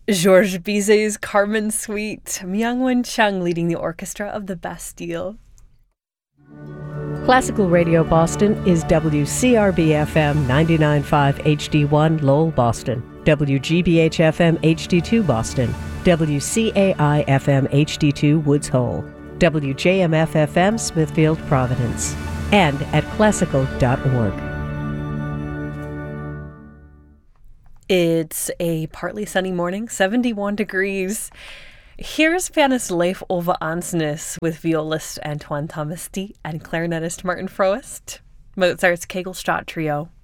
Georges Bizet's Carmen Suite, Myung-Whun Chung leading the orchestra of the Bastille. Classical Radio Boston is WCRB-FM 99.5 HD1 Lowell, Boston, WGBH-FM HD2 Boston, WCAI-FM HD2 Woods Hole, WJMF-FM Smithfield, Providence, and at classical.org. It's a partly sunny morning, 71 degrees. Here's pianist Leif Ove Ansnes with violist Antoine Thomasty and clarinetist Martin Froest. Mozart's Kegelstadt Trio.